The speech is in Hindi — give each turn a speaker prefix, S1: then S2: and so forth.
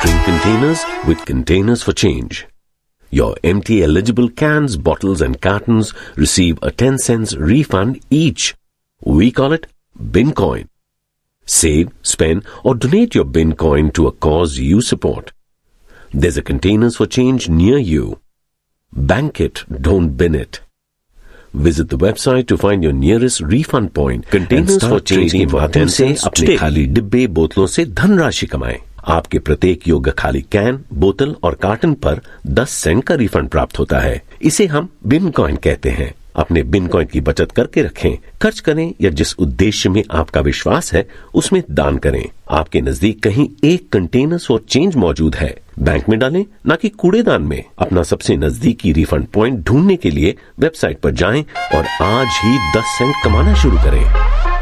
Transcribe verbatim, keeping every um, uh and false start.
S1: Drink containers with Containers for Change. Your empty eligible cans, bottles and cartons receive a ten cents refund each. We call it Bin Coin. Save, spend or donate your Bin Coin to a cause you support. There's a Containers for Change near you. Bank it, don't bin it. Visit the website to find your nearest refund point. Containers for Change के माध्यम से अपने खाली डिब्बे बोतलों से धनराशि कमाएं। आपके प्रत्येक योग्य खाली कैन, बोतल और कार्टन पर दस सेंट का रिफंड प्राप्त होता है। इसे हम बिन कॉइन कहते हैं। अपने बिन कॉइन की बचत करके रखें, खर्च करें या जिस उद्देश्य में आपका विश्वास है उसमें दान करें। आपके नजदीक कहीं एक कंटेनर्स फॉर चेंज मौजूद है। बैंक में डालें, ना कि कूड़ेदान में। अपना सबसे नजदीकी रिफंड पॉइंट ढूंढने के लिए वेबसाइट पर जाएं और आज ही दस सेंट कमाना शुरू करें।